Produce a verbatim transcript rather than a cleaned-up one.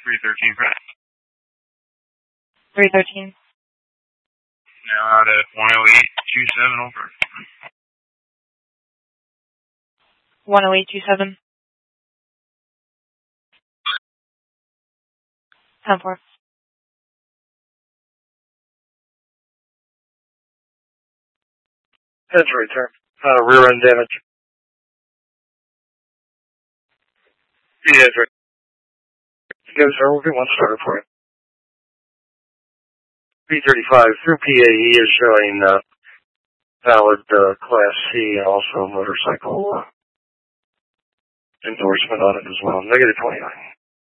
three thirteen, press. three thirteen. Now out at one oh eight two seven, over. one oh eight two seven. ten four. That's right, sir. Uh, rear end damage. Yeah, that's right. Go, sir. We'll get one started for you. P thirty-five through P A E is showing uh, valid uh, Class C and also motorcycle uh, endorsement on it as well. Negative twenty-nine.